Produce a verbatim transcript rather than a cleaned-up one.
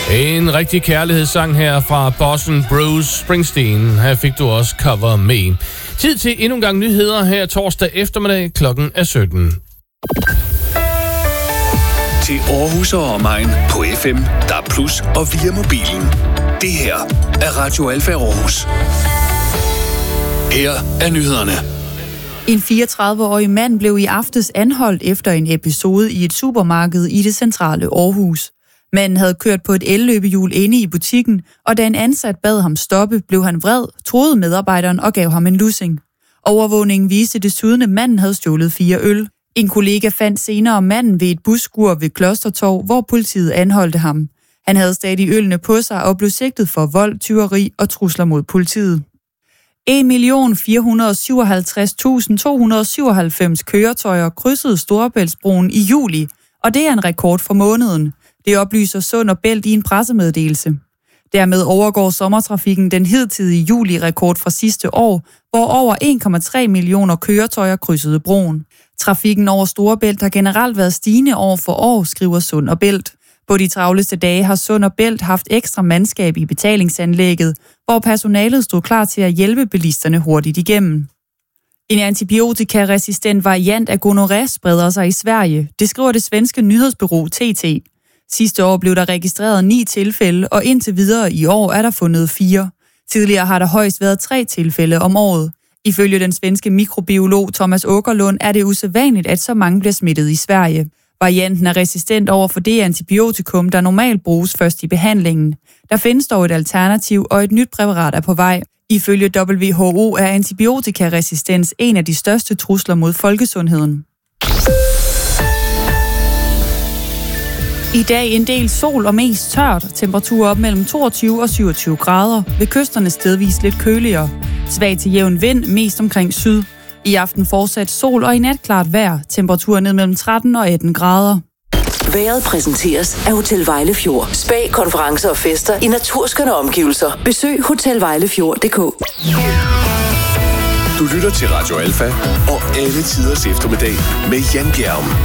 En rigtig kærlighedssang her fra bossen Bruce Springsteen. Her fik du også Cover Me. Tid til endnu en gang nyheder her torsdag eftermiddag. Klokken er sytten. Til Aarhus og omegn på F M, D A B plus, og via mobilen. Det her er Radio Alfa Aarhus. Her er nyhederne. En fireogtredive-årig mand blev i aftes anholdt efter en episode i et supermarked i det centrale Aarhus. Manden havde kørt på et elløbehjul inde i butikken, og da en ansat bad ham stoppe, blev han vred, troede medarbejderen og gav ham en lussing. Overvågningen viste desuden, at manden havde stjålet fire øl. En kollega fandt senere manden ved et busskur ved Klostertorv, hvor politiet anholdte ham. Han havde stadig ølene på sig og blev sigtet for vold, tyveri og trusler mod politiet. en million fire hundrede og syvoghalvtreds tusind to hundrede og syvoghalvfems køretøjer krydsede Storebæltsbroen i juli, og det er en rekord for måneden. Det oplyser Sund og Bælt i en pressemeddelelse. Dermed overgår sommertrafikken den hidtidige juli-rekord fra sidste år, hvor over en komma tre millioner køretøjer krydsede broen. Trafikken over Storebælt har generelt været stigende år for år, skriver Sund og Bælt. På de travleste dage har Sund og Bælt haft ekstra mandskab i betalingsanlægget, hvor personalet stod klar til at hjælpe bilisterne hurtigt igennem. En antibiotikaresistent variant af gonorrhea spreder sig i Sverige. Det skriver det svenske nyhedsbureau T T. Sidste år blev der registreret ni tilfælde, og indtil videre i år er der fundet fire. Tidligere har der højst været tre tilfælde om året. Ifølge den svenske mikrobiolog Thomas Åkerlund er det usædvanligt, at så mange bliver smittet i Sverige. Varianten er resistent over for det antibiotikum, der normalt bruges først i behandlingen. Der findes dog et alternativ, og et nyt præparat er på vej. Ifølge W H O er antibiotikaresistens en af de største trusler mod folkesundheden. I dag en del sol og mest tørt. Temperaturer op mellem toogtyve og syvogtyve grader. Ved kysterne stedvis lidt køligere. Svag til jævn vind, mest omkring syd. I aften fortsat sol og i nat klart vejr. Temperaturer ned mellem tretten og atten grader. Vejret præsenteres af Hotel Vejlefjord. Spa, konferencer og fester i naturskønne omgivelser. Besøg hotel vejlefjord punktum d k. Du lytter til Radio Alfa og alle tiders eftermiddag med Jan Bjerg.